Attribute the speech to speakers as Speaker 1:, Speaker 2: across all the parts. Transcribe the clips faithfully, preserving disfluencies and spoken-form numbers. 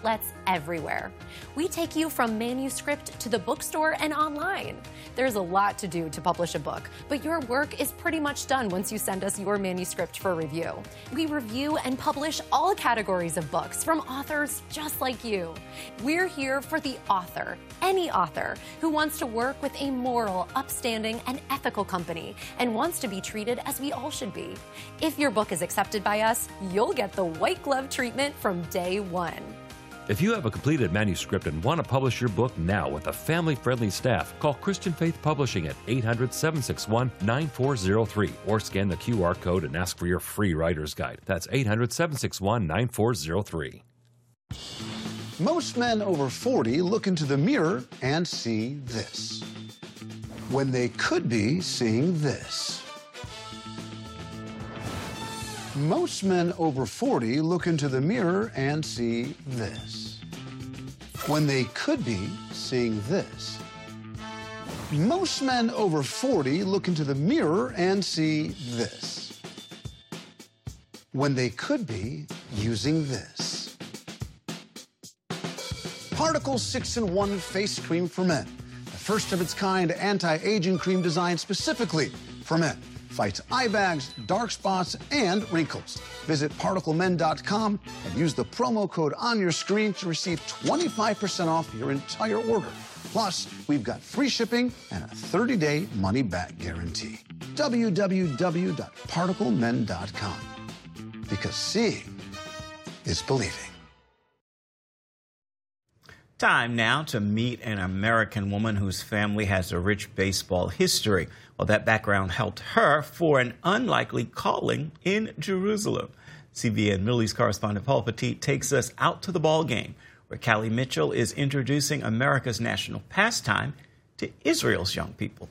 Speaker 1: outlets everywhere. We take you from manuscript to the bookstore and online. There's a lot to do to publish a book, but your work is pretty much done once you send us your manuscript for review. We review and publish all categories of books from authors just like you. We're here for the author, any author, who wants to work with a moral, upstanding, and ethical company and wants to be treated as we all should be. If your book is accepted by us, you'll get the white glove treatment from day one.
Speaker 2: If you have a completed manuscript and want to publish your book now with a family-friendly staff, call Christian Faith Publishing at eight hundred, seven six one, nine four zero three or scan the Q R code and ask for your free writer's guide. That's eight hundred, seven six one, nine four zero three.
Speaker 3: Most men over forty look into the mirror and see this, when they could be seeing this. Most men over forty look into the mirror and see this, when they could be seeing this. Most men over forty look into the mirror and see this, when they could be using this. Particle six in one Face Cream for Men, the first of its kind anti-aging cream designed specifically for men. Fights eye bags, dark spots, and wrinkles. Visit particle men dot com and use the promo code on your screen to receive twenty-five percent off your entire order. Plus, we've got free shipping and a thirty day money-back guarantee. w w w dot particle men dot com. Because seeing is believing.
Speaker 4: Time now to meet an American woman whose family has a rich baseball history. Well, that background helped her for an unlikely calling in Jerusalem. C B N Middle East correspondent Paul Petit takes us out to the ball game, where Callie Mitchell is introducing America's national pastime to Israel's young people.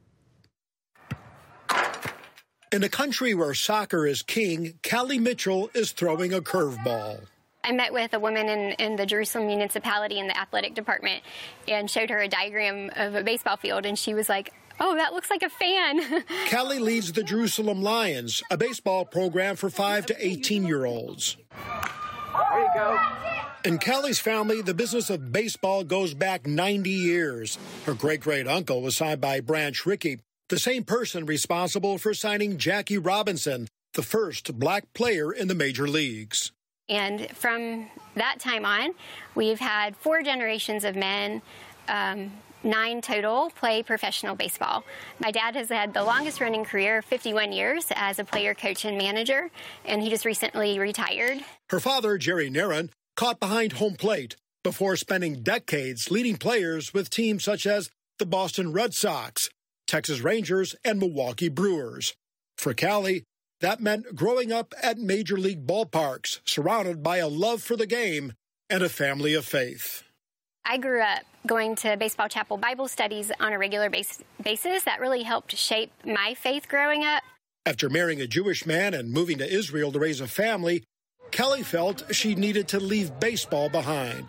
Speaker 5: In a country where soccer is king, Callie Mitchell is throwing a curveball.
Speaker 6: I met with a woman in, in the Jerusalem municipality in the athletic department and showed her a diagram of a baseball field, and she was like, oh, that looks like a fan.
Speaker 5: Callie leads the Jerusalem Lions, a baseball program for five to eighteen-year-olds.
Speaker 7: There you go.
Speaker 5: In Callie's family, the business of baseball goes back ninety years. Her great-great-uncle was signed by Branch Rickey, the same person responsible for signing Jackie Robinson, the first black player in the major leagues.
Speaker 6: And from that time on, we've had four generations of men, um, nine total, play professional baseball. My dad has had the longest running career, fifty-one years, as a player, coach, and manager, and he just recently retired.
Speaker 5: Her father, Jerry Naron, caught behind home plate before spending decades leading players with teams such as the Boston Red Sox, Texas Rangers, and Milwaukee Brewers. For Callie, that meant growing up at major league ballparks, surrounded by a love for the game and a family of faith.
Speaker 6: I grew up going to Baseball Chapel Bible studies on a regular base basis. That really helped shape my faith growing up.
Speaker 5: After marrying a Jewish man and moving to Israel to raise a family, Callie felt she needed to leave baseball behind.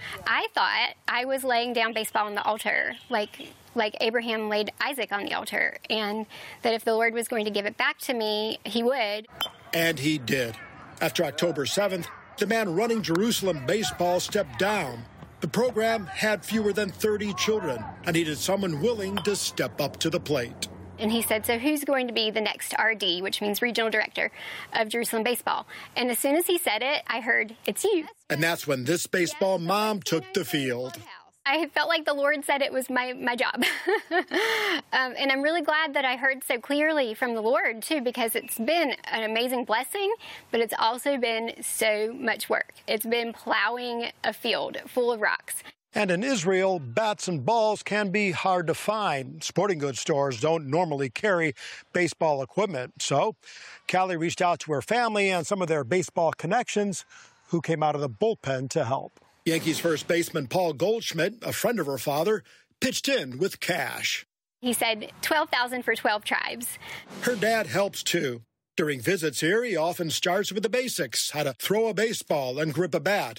Speaker 6: I thought I was laying down baseball on the altar, like like Abraham laid Isaac on the altar, and that if the Lord was going to give it back to me, he would.
Speaker 5: And he did. After October seventh, the man running Jerusalem baseball stepped down. The program had fewer than thirty children and needed someone willing to step up to the plate.
Speaker 6: And he said, so who's going to be the next R D, which means regional director of Jerusalem baseball? And as soon as he said it, I heard, it's you.
Speaker 5: And that's when this baseball mom took the field.
Speaker 6: I felt like the Lord said it was my, my job. um, and I'm really glad that I heard so clearly from the Lord, too, because it's been an amazing blessing, but it's also been so much work. It's been plowing a field full of rocks.
Speaker 5: And in Israel, bats and balls can be hard to find. Sporting goods stores don't normally carry baseball equipment. So Callie reached out to her family and some of their baseball connections who came out of the bullpen to help. Yankees first baseman Paul Goldschmidt, a friend of her father, pitched in with cash.
Speaker 6: He said twelve thousand dollars for twelve tribes.
Speaker 5: Her dad helps, too. During visits here, he often starts with the basics, how to throw a baseball and grip a bat.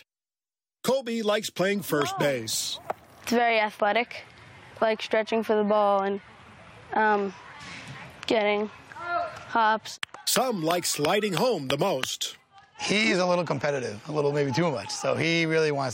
Speaker 5: Kobe likes playing first base.
Speaker 8: It's very athletic, like stretching for the ball and um, getting hops.
Speaker 5: Some like sliding home the most.
Speaker 9: He's a little competitive, a little maybe too much. So he really wants